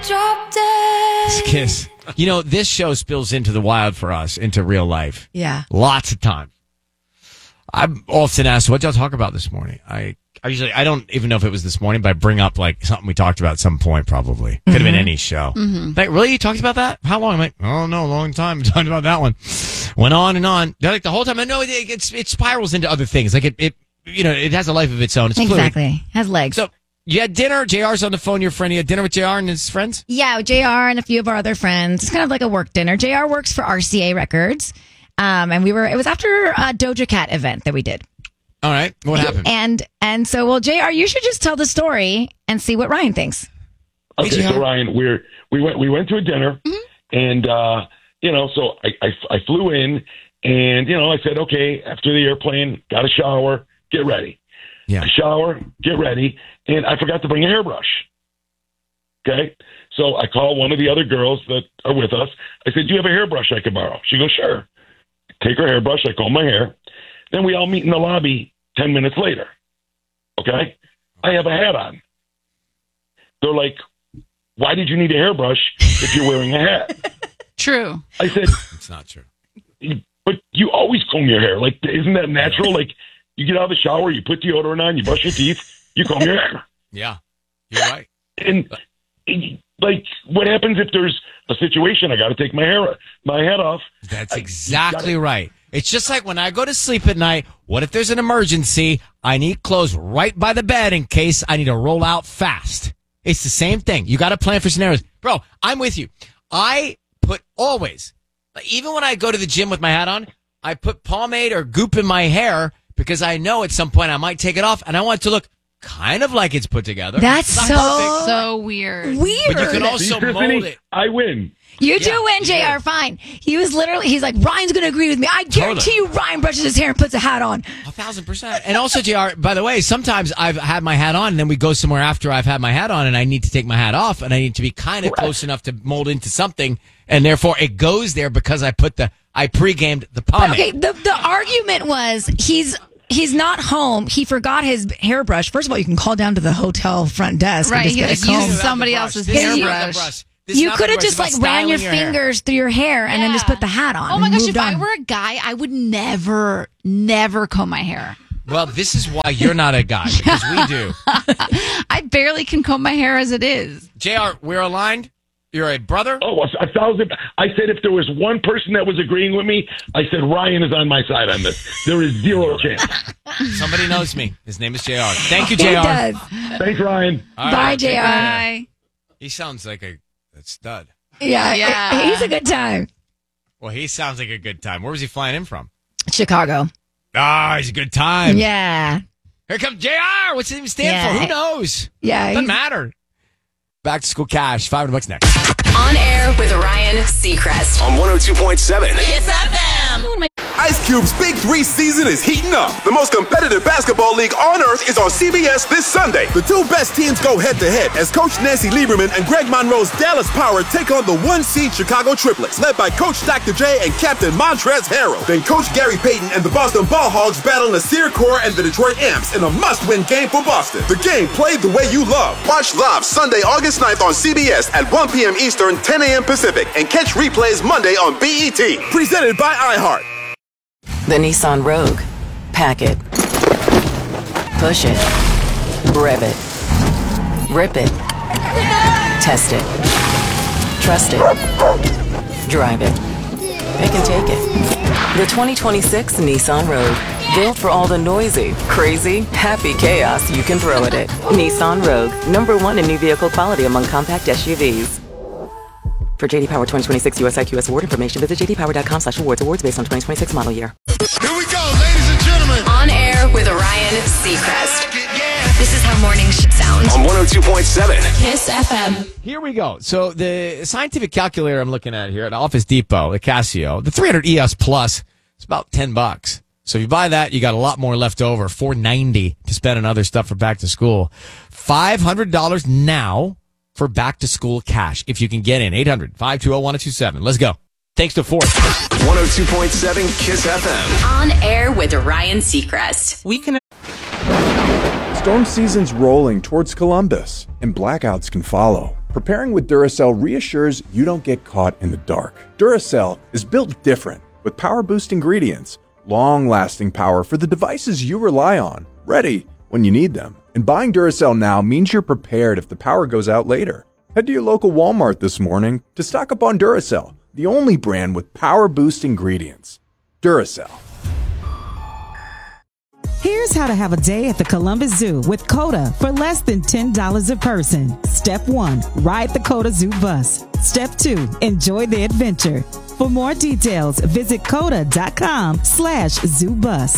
Drop dead. Kiss. You know, this show spills into the wild for us, into real life. Yeah. Lots of time. I'm often asked, what y'all talk about this morning? I don't even know if it was this morning, but I bring up like something we talked about at some point, probably. Could have been any show. Like, really? You talked about that? How long? I'm like, oh no, a long time. Talking about that one. Went on and on. They're like the whole time. I know it spirals into other things. Like it has a life of its own. It's fluid. Exactly. Has legs. So you had dinner. JR's on the phone. Your friend. You had dinner with JR and his friends? Yeah, JR and a few of our other friends. It's kind of like a work dinner. JR works for RCA Records. And it was after a Doja Cat event that we did. All right. What happened? And so, JR, you should just tell the story and see what Ryan thinks. Okay, so Ryan, we went to a dinner, and so I flew in, and I said, okay, after the airplane, got a shower, get ready. Yeah. I shower, get ready, and I forgot to bring a hairbrush. Okay, so I call one of the other girls that are with us. I said, do you have a hairbrush I could borrow? She goes, sure. Take her hairbrush. I comb my hair. Then we all meet in the lobby 10 minutes later. Okay, I have a hat on. They're like, why did you need a hairbrush if you're wearing a hat? True. I said, it's not true. But you always comb your hair. Like, isn't that natural? Like, you get out of the shower, you put deodorant on, you brush your teeth, you comb your hair. Yeah, you're right. And like, what happens if there's a situation I got to take my hat off? That's exactly right. It's just like when I go to sleep at night. What if there's an emergency? I need clothes right by the bed in case I need to roll out fast. It's the same thing. You got to plan for scenarios. Bro, I'm with you. I put always, even when I go to the gym with my hat on, I put pomade or goop in my hair because I know at some point I might take it off and I want it to look kind of like it's put together. That's So weird. Weird. But you can also mold it. I win. You do win, JR. Fine. He's like, Ryan's going to agree with me. I guarantee you Ryan brushes his hair and puts a hat on. 1,000%. And also, JR, by the way, sometimes I've had my hat on and then we go somewhere after I've had my hat on and I need to take my hat off and I need to be kind of close enough to mold into something. And therefore it goes there because I pre-gamed the pomade. Okay. The argument was he's not home. He forgot his hairbrush. First of all, you can call down to the hotel front desk. Right. And just get a comb. Use somebody else's hairbrush. You could have just ran your fingers through your hair and then just put the hat on. Oh my gosh, if I I were a guy, I would never comb my hair. Well, this is why you're not a guy, because we do. I barely can comb my hair as it is. JR, we're aligned? You're a brother? Oh, 1,000. I said if there was one person that was agreeing with me, I said Ryan is on my side on this. There is zero chance. Somebody knows me. His name is JR. Thank you, JR. He does. Thanks, Ryan. All Bye, right, JR. Bye. He sounds like a stud. Yeah. He's a good time. Well, he sounds like a good time. Where was he flying in from? Chicago. Ah, he's a good time. Yeah. Here comes JR. What's it even stand for? Who knows? Yeah. Doesn't matter. Back to school cash. $500 next. On air with Ryan Seacrest. On 102.7. Kiss FM. Ice Cube's Big 3 season is heating up. The most competitive basketball league on earth is on CBS this Sunday. The two best teams go head-to-head as Coach Nancy Lieberman and Greg Monroe's Dallas Power take on the one-seed Chicago Triplets, led by Coach Dr. J and Captain Montrezl Harrell. Then Coach Gary Payton and the Boston Ball Hogs battle Nasir Kaur and the Detroit Amps in a must-win game for Boston. The game played the way you love. Watch live Sunday, August 9th on CBS at 1 p.m. Eastern, 10 a.m. Pacific, and catch replays Monday on BET. Presented by iHeart. The Nissan Rogue. Pack it. Push it. Rev it. Rip it. Test it. Trust it. Drive it. Pick and take it. The 2026 Nissan Rogue. Built for all the noisy, crazy, happy chaos you can throw at it. Nissan Rogue. #1 in new vehicle quality among compact SUVs. For JD Power 2026 US IQS award information, visit jdpower.com/awards. Awards based on 2026 model year. Here we go, ladies and gentlemen. On air with Ryan Seacrest. This is how mornings should sound. On 102.7. Kiss FM. Here we go. So the scientific calculator I'm looking at here at Office Depot, the Casio, the 300 ES Plus, it's about $10. So if you buy that, you got a lot more left over, $490 to spend on other stuff for back to school. $500 now for back to school cash. If you can get in, 800-520-1027. Let's go. Thanks to Ford. 102.7 Kiss FM. On air with Ryan Seacrest. Storm season's rolling towards Columbus, and blackouts can follow. preparing with Duracell reassures you don't get caught in the dark. Duracell is built different with power boost ingredients, long-lasting power for the devices you rely on, ready when you need them. And buying Duracell now means you're prepared if the power goes out later. Head to your local Walmart this morning to stock up on Duracell, the only brand with power boost ingredients. Duracell. Here's how to have a day at the Columbus Zoo with CODA for less than $10 a person. Step 1, ride the CODA Zoo bus. Step 2, enjoy the adventure. For more details, visit coda.com/zoobus.